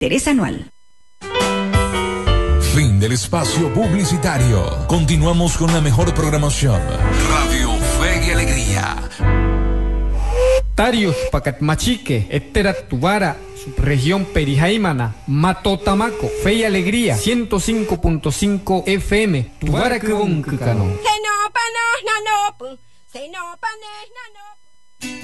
interés anual. Fin del espacio publicitario. Continuamos con la mejor programación. Radio Fe y Alegría. Tarius Pacatmachique, Etterat Tubara, subregión Perijaimana, Matotamaco, Fe y Alegría, 105.5 FM, Tubara Kebon Kukano.